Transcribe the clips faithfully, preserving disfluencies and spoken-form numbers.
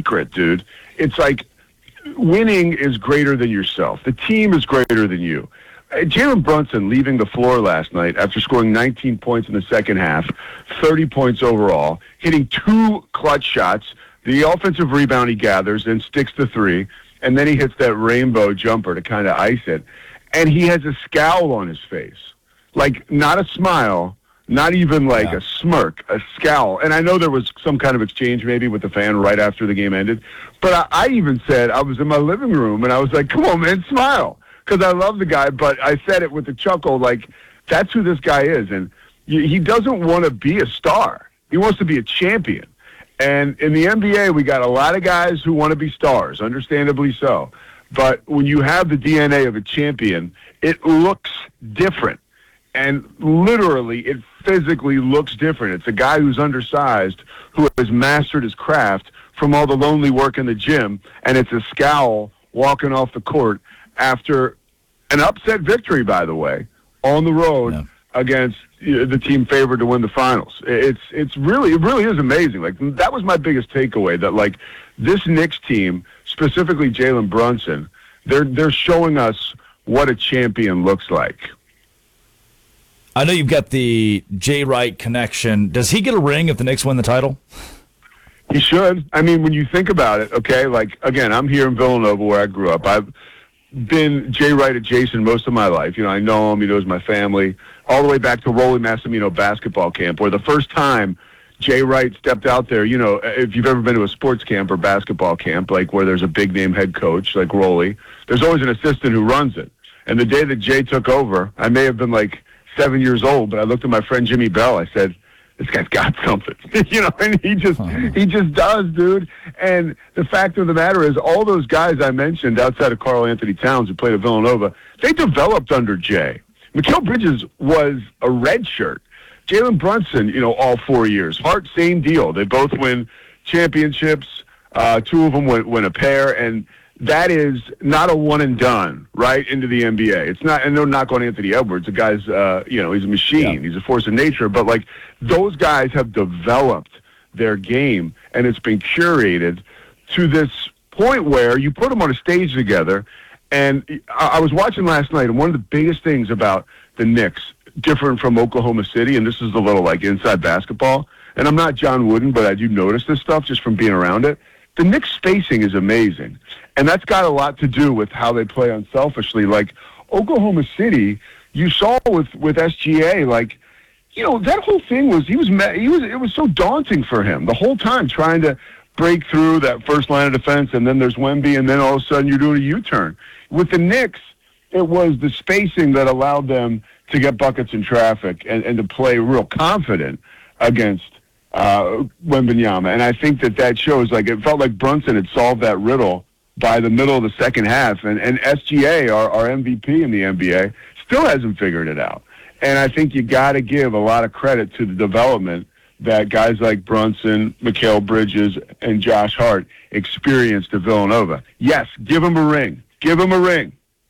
secret, dude. It's like winning is greater than yourself. The team is greater than you. Uh, Jalen Brunson leaving the floor last night after scoring nineteen points in the second half, thirty points overall, hitting two clutch shots. The offensive rebound he gathers and sticks the three, and then he hits that rainbow jumper to kind of ice it. And he has a scowl on his face. Like, not a smile, not even like yeah. a smirk, a scowl. And I know there was some kind of exchange maybe with the fan right after the game ended. But I, I even said, I was in my living room, and I was like, come on, man, smile. Because I love the guy, but I said it with a chuckle, like, that's who this guy is. And he doesn't want to be a star. He wants to be a champion. And in the N B A, we got a lot of guys who want to be stars, understandably so. But when you have the D N A of a champion, it looks different. And literally, it physically looks different. It's a guy who's undersized, who has mastered his craft from all the lonely work in the gym, and it's a scowl walking off the court after an upset victory, by the way, on the road yeah. against the team favored to win the finals. It's it's really it really is amazing. Like, that was my biggest takeaway, that like this Knicks team, specifically Jalen Brunson, they're they're showing us what a champion looks like. I know you've got the Jay Wright connection. Does he get a ring if the Knicks win the title? He should. I mean, when you think about it, okay, like, again, I'm here in Villanova where I grew up. I've been Jay Wright adjacent most of my life. You know, I know him. He knows my family. All the way back to Rollie Massimino basketball camp, where the first time Jay Wright stepped out there, you know, if you've ever been to a sports camp or basketball camp, like where there's a big-name head coach like Rollie, there's always an assistant who runs it. And the day that Jay took over, I may have been like seven years old, but I looked at my friend Jimmy Bell. I said, this guy's got something, you know, and he just, uh-huh. he just does, dude. And the fact of the matter is, all those guys I mentioned outside of Karl Anthony Towns who played at Villanova, they developed under Jay. Mikal Bridges was a red shirt. Jalen Brunson, you know, all four years. Hart, same deal. They both win championships. Uh, two of them win, win a pair, and that is not a one and done right into the N B A. It's not, and no knock on Anthony Edwards. The guy's, uh, you know, he's a machine. Yeah. He's a force of nature. But like, those guys have developed their game, and it's been curated to this point where you put them on a stage together. And I, I was watching last night, and one of the biggest things about the Knicks, different from Oklahoma City, and this is a little like inside basketball. And I'm not John Wooden, but I do notice this stuff just from being around it. The Knicks' spacing is amazing, and that's got a lot to do with how they play unselfishly. Like, Oklahoma City, you saw with, with S G A, like, you know, that whole thing was, he was, he was, it was so daunting for him the whole time, trying to break through that first line of defense, and then there's Wemby, and then all of a sudden you're doing a U-turn. With the Knicks, it was the spacing that allowed them to get buckets in traffic and, and to play real confident against Uh, Wembanyama. And I think that that shows, like, it felt like Brunson had solved that riddle by the middle of the second half. And, and S G A, our, our M V P in the N B A, still hasn't figured it out. And I think you got to give a lot of credit to the development that guys like Brunson, Mikal Bridges, and Josh Hart experienced at Villanova. Yes, give him a ring. Give him a ring.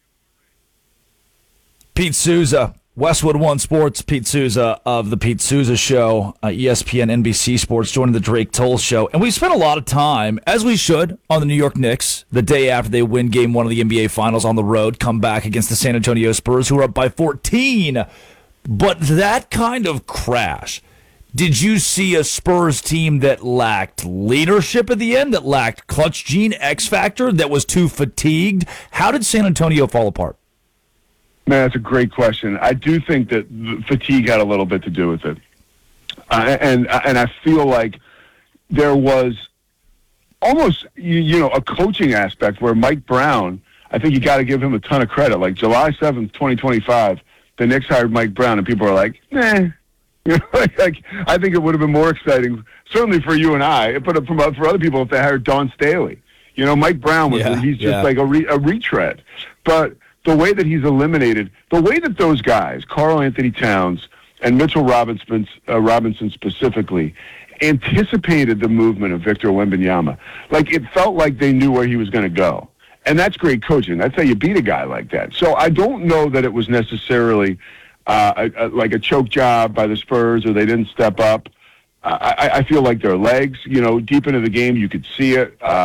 Pete Souza, Westwood One Sports, Pete Souza of the Pete Souza Show, uh, E S P N, N B C Sports, joining the Drake Toll Show. And we spent a lot of time, as we should, on the New York Knicks the day after they win game one of the N B A Finals on the road, come back against the San Antonio Spurs, who are up by fourteen. But that kind of crash, did you see a Spurs team that lacked leadership at the end, that lacked clutch gene, X factor, that was too fatigued? How did San Antonio fall apart? Man, that's a great question. I do think that fatigue had a little bit to do with it. Uh, and and I feel like there was almost, you, you know, a coaching aspect where Mike Brown, I think you got to give him a ton of credit. Like, July seventh, twenty twenty-five, the Knicks hired Mike Brown, and people are like, nah. You know, like, like, I think it would have been more exciting, certainly for you and I, but for, for other people if they hired Dawn Staley. You know, Mike Brown, was yeah, he's just yeah. like a, re, a retread. But the way that he's eliminated, the way that those guys, Karl Anthony Towns and Mitchell Robinson, uh, Robinson specifically, anticipated the movement of Victor Wembanyama. Like, it felt like they knew where he was going to go. And that's great coaching. That's how you beat a guy like that. So I don't know that it was necessarily uh, a, a, like a choke job by the Spurs or they didn't step up. I, I feel like their legs, you know, deep into the game, you could see it. Uh,